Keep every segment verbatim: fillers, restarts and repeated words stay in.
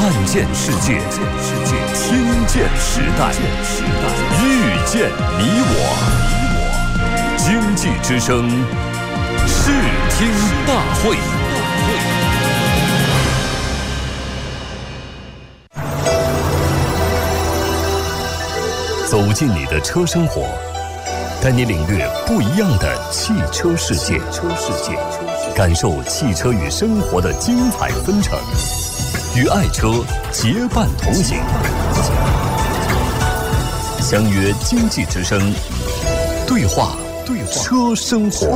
看见世界，听见时代，遇见你我。经济之声视听大会。走进你的车生活，带你领略不一样的汽车世界，感受汽车与生活的精彩纷呈，与爱车结伴同行。相约经济之声，对话对话车生活。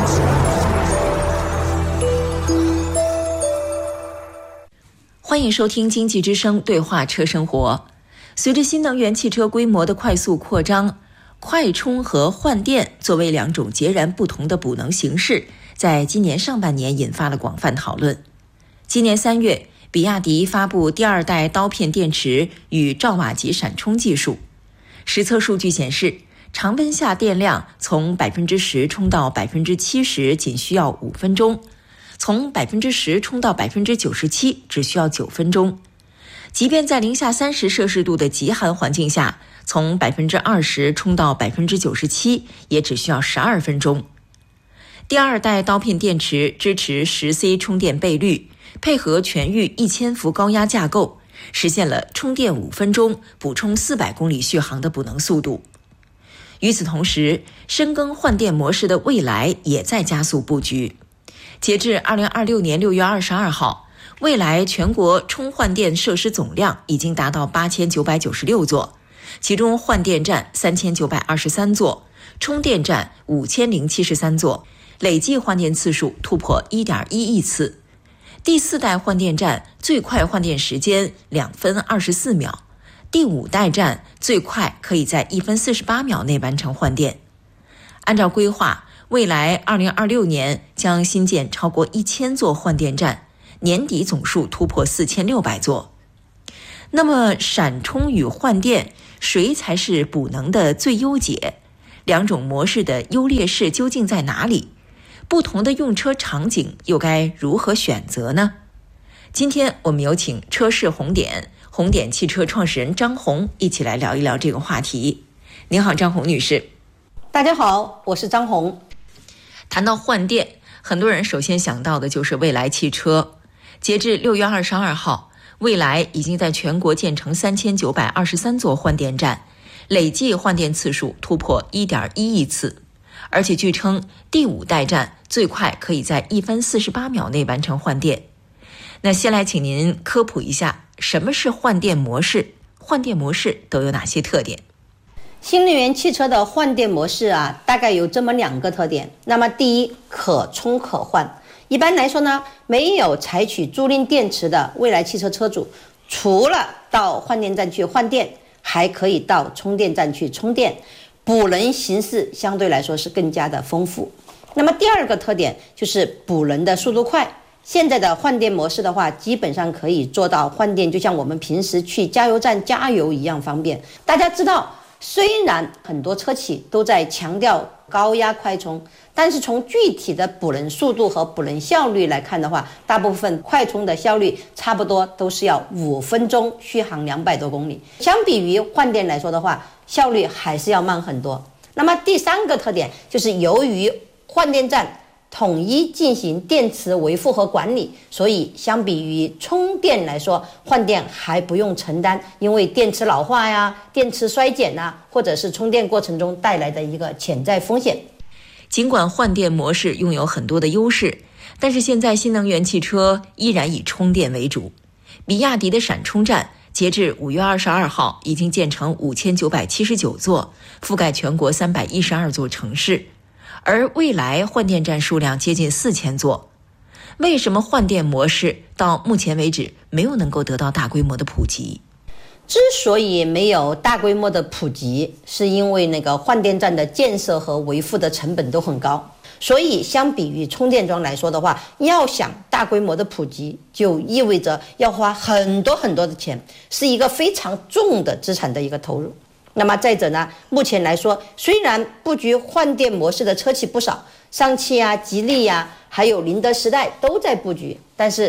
欢迎收听经济之声对话车生活。随着新能源汽车规模的快速扩张，快充和换电作为两种截然不同的补能形式，在今年上半年引发了广泛讨论。今年三月，比亚迪发布第二代刀片电池与兆瓦级闪充技术。实测数据显示，常温下电量从 百分之十 充到 百分之七十 仅需要五分钟，从 百分之十 充到 百分之九十七 只需要九分钟。即便在零下三十摄氏度的极寒环境下，从 百分之二十 充到 百分之九十七 也只需要十二分钟。第二代刀片电池支持 十 C 充电倍率，配合全域一千伏高压架构，实现了充电五分钟补充四百公里续航的补能速度。与此同时，深耕换电模式的蔚来也在加速布局。截至二零二六年六月二十二号，蔚来全国充换电设施总量已经达到八千九百九十六座，其中换电站三千九百二十三座，充电站五千零七十三座，累计换电次数突破 一点一亿次。第四代换电站最快换电时间两分二十四秒，第五代站最快可以在一分四十八秒内完成换电。按照规划，蔚来二零二六年将新建超过一千座换电站，年底总数突破四千六百座。那么闪充与换电，谁才是补能的最优解？两种模式的优劣势究竟在哪里？不同的用车场景又该如何选择呢？今天我们有请车市红点红点汽车创始人张红一起来聊一聊这个话题。您好，张红女士。 大家好，我是张红。 谈到换电，很多人首先想到的就是蔚来汽车。截至六月二十二号，蔚来已经在全国建成三千九百二十三座换电站，累计换电次数突破 一点一亿次。而且据称，第五代站最快可以在一分四十八秒内完成换电。那先来请您科普一下，什么是换电模式？换电模式都有哪些特点？ 新能源汽车的换电模式啊，大概有这么两个特点。那么第一，可充可换。一般来说呢，没有采取租赁电池的蔚来汽车车主，除了到换电站去换电，还可以到充电站去充电，补能形式相对来说是更加的丰富。那么第二个特点就是补能的速度快。现在的换电模式的话，基本上可以做到换电就像我们平时去加油站加油一样方便。大家知道，虽然很多车企都在强调高压快充，但是从具体的补能速度和补能效率来看的话，大部分快充的效率差不多都是要五分钟续航两百多公里，相比于换电来说的话，效率还是要慢很多。那么第三个特点就是由于换电站统一进行电池维护和管理，所以相比于充电来说，换电还不用承担因为电池老化呀、电池衰减呐，或者是充电过程中带来的一个潜在风险。 尽管换电模式拥有很多的优势，但是现在新能源汽车依然以充电为主。比亚迪的闪充站截至五月二十二号已经建成五千九百七十九座，覆盖全国三百一十二座城市。而蔚来换电站数量接近四千座。为什么换电模式到目前为止没有能够得到大规模的普及？ 之所以没有大规模的普及，是因为那个换电站的建设和维护的成本都很高，所以相比于充电桩来说的话，要想大规模的普及，就意味着要花很多很多的钱，是一个非常重的资产的一个投入。那么再者呢，目前来说，虽然布局换电模式的车企不少，上汽啊、吉利啊，还有宁德时代都在布局，但是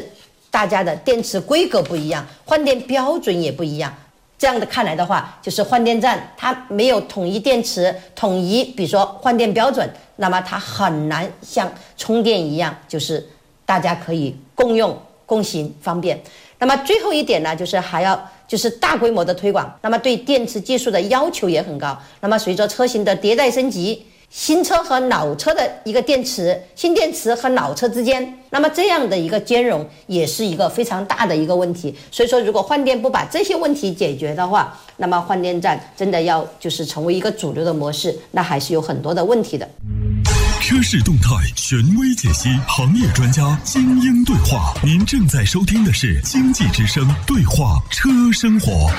大家的电池规格不一样，换电标准也不一样。这样的看来的话，就是换电站它没有统一电池、统一比如说换电标准，那么它很难像充电一样，就是大家可以共用、共行方便。那么最后一点呢，就是还要就是大规模的推广，那么对电池技术的要求也很高。那么随着车型的迭代升级，新车和老车的一个电池，新电池和老车之间，那么这样的一个兼容也是一个非常大的一个问题。所以说，如果换电不把这些问题解决的话，那么换电站真的要就是成为一个主流的模式，那还是有很多的问题的。 车市动态，权威解析，行业专家精英对话。您正在收听的是经济之声对话车生活。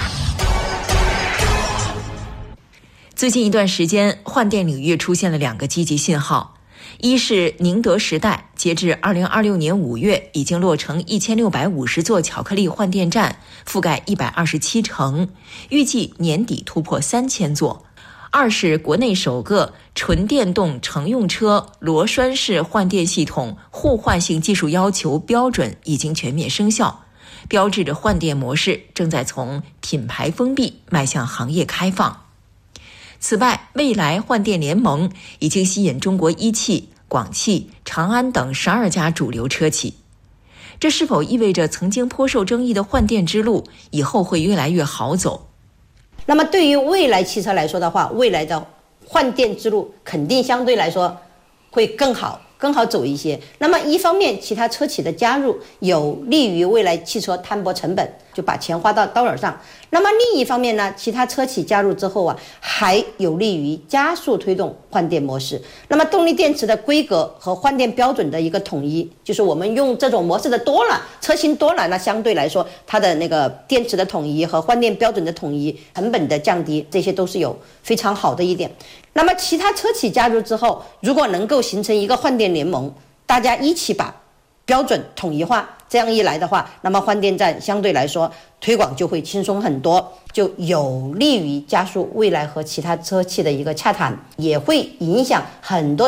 最近一段时间，换电领域出现了两个积极信号。一是宁德时代，截至二零二六年五月，已经落成一千六百五十座巧克力换电站，覆盖一百二十七城，预计年底突破三千座。二是国内首个纯电动乘用车螺栓式换电系统互换性技术要求标准已经全面生效，标志着换电模式正在从品牌封闭迈向行业开放。此外，蔚来换电联盟已经吸引中国一汽、广汽、长安等十二家主流车企。这是否意味着曾经颇受争议的换电之路以后会越来越好走？ 那么对于蔚来汽车来说的话，未来的换电之路肯定相对来说会更好更好走一些。那么一方面，其他车企的加入有利于蔚来汽车摊薄成本，就把钱花到刀刃上。那么另一方面呢，其他车企加入之后啊，还有利于加速推动换电模式。那么动力电池的规格和换电标准的一个统一，就是我们用这种模式的多了，车型多了，那相对来说它的那个电池的统一和换电标准的统一，成本的降低，这些都是有非常好的一点。那么其他车企加入之后，如果能够形成一个换电联盟，大家一起把标准统一化，这样一来的话，那么换电站相对来说推广就会轻松很多，就有利于加速蔚来和其他车企的一个洽谈，也会影响很多